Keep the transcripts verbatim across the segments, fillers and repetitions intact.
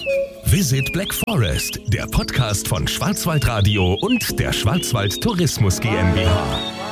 Visit Black Forest, der Podcast von Schwarzwaldradio und der Schwarzwald Tourismus GmbH.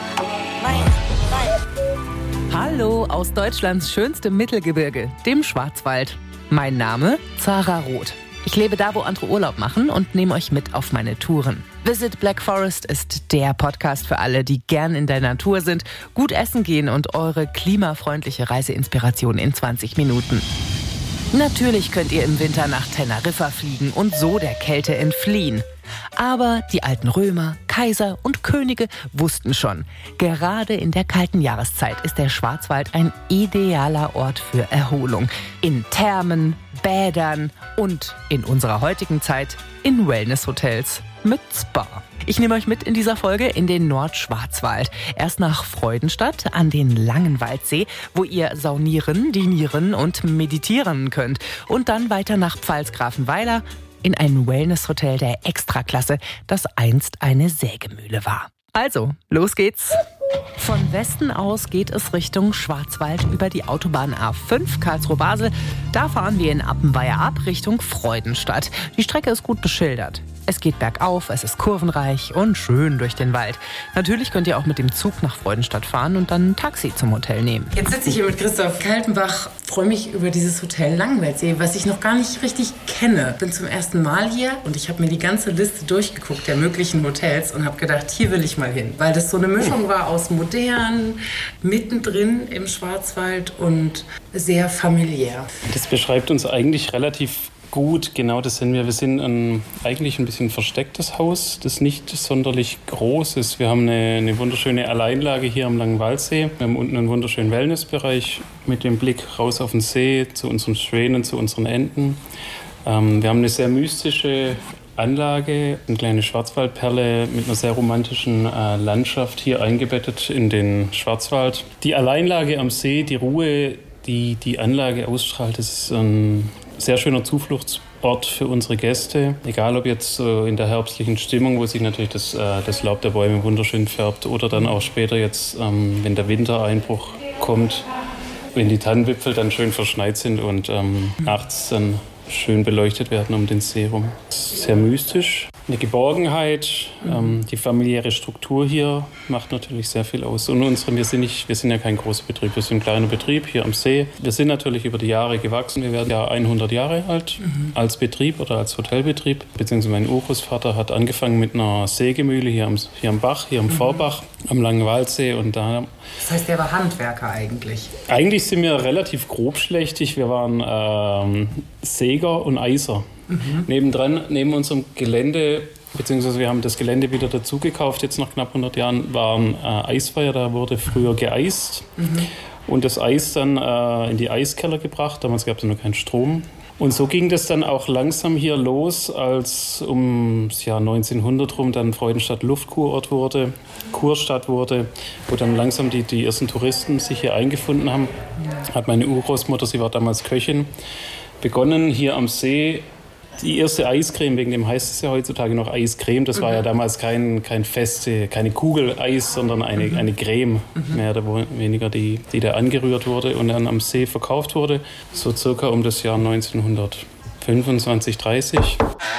Hallo aus Deutschlands schönstem Mittelgebirge, dem Schwarzwald. Mein Name Zara Roth. Ich lebe da, wo andere Urlaub machen und nehme euch mit auf meine Touren. Visit Black Forest ist der Podcast für alle, die gern in der Natur sind, gut essen gehen und eure klimafreundliche Reiseinspiration in zwanzig Minuten. Natürlich könnt ihr im Winter nach Teneriffa fliegen und so der Kälte entfliehen. Aber die alten Römer, Kaiser und Könige wussten schon, gerade in der kalten Jahreszeit ist der Schwarzwald ein idealer Ort für Erholung. In Thermen, Bädern und in unserer heutigen Zeit in Wellnesshotels mit Spa. Ich nehme euch mit in dieser Folge in den Nordschwarzwald. Erst nach Freudenstadt an den Langenwaldsee, wo ihr saunieren, dinieren und meditieren könnt. Und dann weiter nach Pfalzgrafenweiler in ein Wellnesshotel der Extraklasse, das einst eine Sägemühle war. Also, los geht's! Von Westen aus geht es Richtung Schwarzwald über die Autobahn A fünf Karlsruhe-Basel. Da fahren wir in Appenweier ab Richtung Freudenstadt. Die Strecke ist gut beschildert. Es geht bergauf, es ist kurvenreich und schön durch den Wald. Natürlich könnt ihr auch mit dem Zug nach Freudenstadt fahren und dann ein Taxi zum Hotel nehmen. Jetzt sitze ich hier mit Christoph Kaltenbach, freue mich über dieses Hotel Langenwaldsee, was ich noch gar nicht richtig kenne. Bin zum ersten Mal hier und ich habe mir die ganze Liste durchgeguckt der möglichen Hotels und habe gedacht, hier will ich mal hin. Weil das so eine Mischung war aus modern, mittendrin im Schwarzwald und sehr familiär. Das beschreibt uns eigentlich relativ gut, genau das sind wir. Wir sind ein eigentlich ein bisschen verstecktes Haus, das nicht sonderlich groß ist. Wir haben eine, eine wunderschöne Alleinlage hier am Langenwaldsee. Wir haben unten einen wunderschönen Wellnessbereich mit dem Blick raus auf den See, zu unseren Schwänen, zu unseren Enten. Ähm, wir haben eine sehr mystische Anlage, eine kleine Schwarzwaldperle mit einer sehr romantischen äh, Landschaft hier eingebettet in den Schwarzwald. Die Alleinlage am See, die Ruhe, die die Anlage ausstrahlt, das ist ein sehr schöner Zufluchtsort für unsere Gäste. Egal ob jetzt so in der herbstlichen Stimmung, wo sich natürlich das, äh, das Laub der Bäume wunderschön färbt, oder dann auch später jetzt, ähm, wenn der Wintereinbruch kommt, wenn die Tannenwipfel dann schön verschneit sind und ähm, nachts dann schön beleuchtet werden um den See rum. Sehr mystisch. Eine Geborgenheit, ähm, die familiäre Struktur hier macht natürlich sehr viel aus. Und unsere, wir sind nicht, wir sind ja kein großer Betrieb, wir sind ein kleiner Betrieb hier am See. Wir sind natürlich über die Jahre gewachsen. Wir werden ja hundert Jahre alt mhm. als Betrieb oder als Hotelbetrieb. Beziehungsweise mein Urgroßvater hat angefangen mit einer Sägemühle hier am, hier am Bach, hier am mhm. Vorbach, am Langenwaldsee. Und da, das heißt, der war Handwerker eigentlich? Eigentlich sind wir relativ grobschlächtig. Wir waren ähm, Säger und Eiser. Mhm. Nebendran, neben unserem Gelände, beziehungsweise wir haben das Gelände wieder dazu gekauft, jetzt nach knapp hundert Jahren, waren äh, Eisfeuer, da wurde früher geeist mhm. und das Eis dann äh, in die Eiskeller gebracht, damals gab es noch keinen Strom. Und so ging das dann auch langsam hier los, als um das Jahr neunzehnhundert rum dann Freudenstadt Luftkurort wurde, Kurstadt wurde, wo dann langsam die, die ersten Touristen sich hier eingefunden haben. Hat meine Urgroßmutter, sie war damals Köchin, begonnen hier am See. Die erste Eiscreme, wegen dem heißt es ja heutzutage noch Eiscreme, das mhm. war ja damals kein, kein feste, keine Kugel Eis, sondern eine, mhm. eine Creme, mhm. mehr oder weniger, die, die da angerührt wurde und dann am See verkauft wurde, so circa um das Jahr neunzehnhundertfünfundzwanzig, dreißig.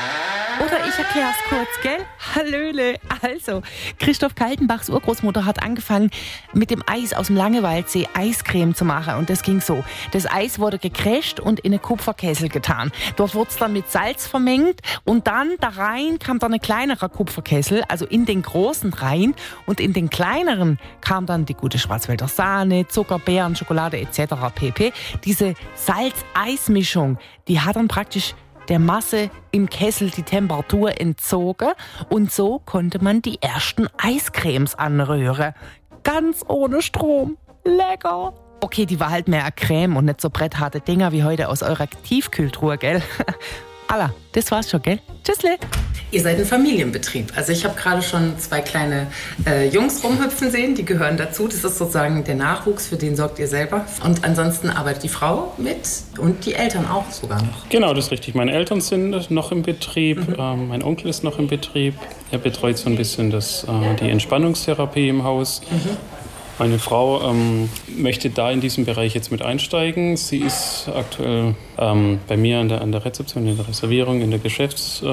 Oder ich erklär's kurz, gell? Hallöle. Also, Christoph Kaltenbachs Urgroßmutter hat angefangen, mit dem Eis aus dem Langenwaldsee Eiscreme zu machen. Und das ging so. Das Eis wurde gecrasht und in einen Kupferkessel getan. Dort wurde es dann mit Salz vermengt. Und dann da rein kam dann ein kleinerer Kupferkessel, also in den großen rein. Und in den kleineren kam dann die gute Schwarzwälder Sahne, Zucker, Beeren, Schokolade et cetera pp. Diese Salz-Eis-Mischung, die hat dann praktisch der Masse im Kessel die Temperatur entzogen und so konnte man die ersten Eiscremes anrühren. Ganz ohne Strom. Lecker. Okay, die war halt mehr eine Creme und nicht so brettharte Dinger wie heute aus eurer Tiefkühltruhe, gell? Alla, das war's schon, gell? Tschüssle. Ihr seid ein Familienbetrieb. Also ich habe gerade schon zwei kleine äh, Jungs rumhüpfen sehen, die gehören dazu. Das ist sozusagen der Nachwuchs, für den sorgt ihr selber. Und ansonsten arbeitet die Frau mit und die Eltern auch sogar noch. Genau, das ist richtig. Meine Eltern sind noch im Betrieb, mhm. ähm, mein Onkel ist noch im Betrieb. Er betreut so ein bisschen das, äh, die Entspannungstherapie im Haus. Mhm. Meine Frau ähm, möchte da in diesem Bereich jetzt mit einsteigen. Sie ist aktuell ähm, bei mir an der, an der Rezeption, in der Reservierung, in der Geschäfts-